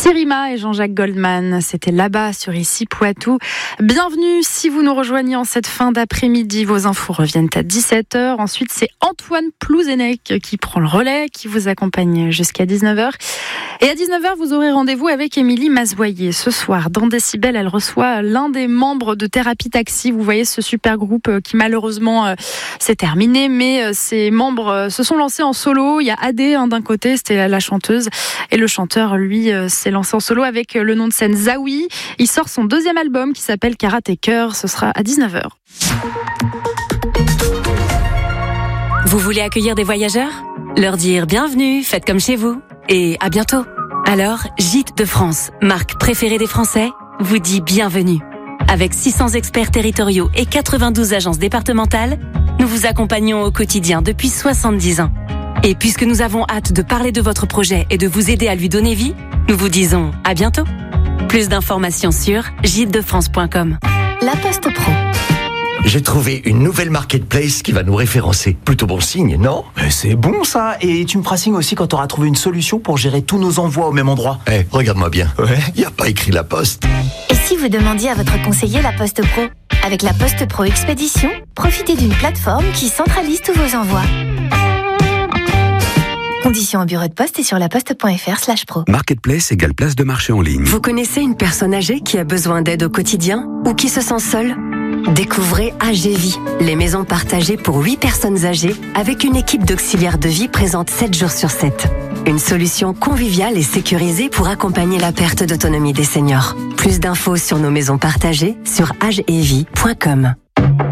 Sirima et Jean-Jacques Goldman, c'était là-bas sur Ici Poitou. Bienvenue si vous nous rejoignez en cette fin d'après-midi. Vos infos reviennent à 17h. Ensuite, c'est Antoine Plouzenec qui prend le relais, qui vous accompagne jusqu'à 19h. Et à 19h, vous aurez rendez-vous avec Émilie Mazoyer. Ce soir, dans Décibel, elle reçoit l'un des membres de Thérapie Taxi. Vous voyez ce super groupe qui malheureusement s'est terminé, mais ses membres se sont lancés en solo. Il y a Adé d'un côté, c'était la chanteuse, et le chanteur, lui, s'est lancé en solo avec le nom de scène Zawi. Il sort son deuxième album qui s'appelle Karaté Cœur. Ce sera à 19h. Vous voulez accueillir des voyageurs ? Leur dire bienvenue, faites comme chez vous et à bientôt. Alors, Gîtes de France, marque préférée des Français, vous dit bienvenue. Avec 600 experts territoriaux et 92 agences départementales, nous vous accompagnons au quotidien depuis 70 ans. Et puisque nous avons hâte de parler de votre projet et de vous aider à lui donner vie, nous vous disons à bientôt. Plus d'informations sur gitesdefrance.com. La Poste Pro. J'ai trouvé une nouvelle marketplace qui va nous référencer. Plutôt bon signe, non ? C'est bon ça. Et tu me feras signe aussi quand tu auras trouvé une solution pour gérer tous nos envois au même endroit. Regarde-moi bien. Ouais. Il n'y a pas écrit La Poste. Et si vous demandiez à votre conseiller La Poste Pro ? Avec La Poste Pro Expédition, profitez d'une plateforme qui centralise tous vos envois. Conditions en bureau de poste et sur laposte.fr/pro. Marketplace égale place de marché en ligne. Vous connaissez une personne âgée qui a besoin d'aide au quotidien ou qui se sent seule ? Découvrez AGVie, les maisons partagées pour 8 personnes âgées avec une équipe d'auxiliaires de vie présente 7 jours sur 7. Une solution conviviale et sécurisée pour accompagner la perte d'autonomie des seniors. Plus d'infos sur nos maisons partagées sur agevie.com.